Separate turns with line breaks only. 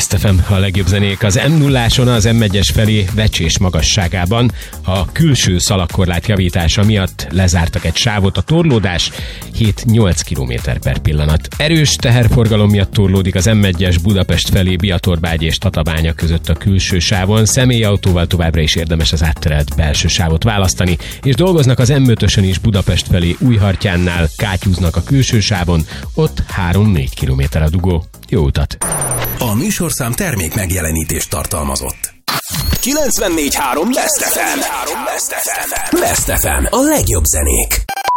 Best FM, a legjobb zenék az M0-áson az M1-es felé Vecsés magasságában. A külső szalagkorlát javítása miatt lezártak egy sávot, a torlódás 7-8 km/pillanat. Erős teherforgalom miatt torlódik az M1-es Budapest felé Biatorbágy és Tatabánya között a külső sávon. Személyautóval továbbra is érdemes az átterelt belső sávot választani, és dolgoznak az M5-ösön is Budapest felé Újhartyánnál, kátyúznak a külső sávon, ott 3-4 km a dugó. Jó utat!
A műsorszám termék megjelenítést tartalmazott. 94.3 Best FM. Best FM. A legjobb zenék.